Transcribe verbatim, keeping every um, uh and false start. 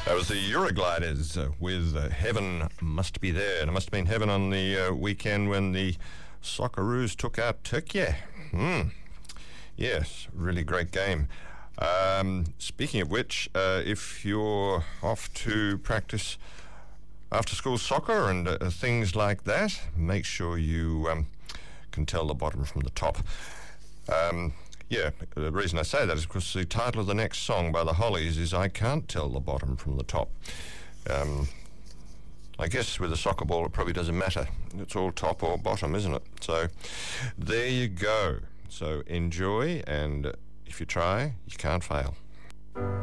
That was the Eurogliders uh, with uh, Heaven Must Be There. And it must have been heaven on the uh, weekend when the Socceroos took out Turkey. Mm. Yes, really great game. Um, speaking of which, uh, if you're off to practice after-school soccer and uh, things like that, make sure you um, can tell the bottom from the top. Um, yeah, the reason I say that is because the title of the next song by the Hollies is I Can't Tell the Bottom from the Top. Um, I guess with a soccer ball it probably doesn't matter. It's all top or bottom, isn't it? So there you go. So enjoy, and if you try, you can't fail.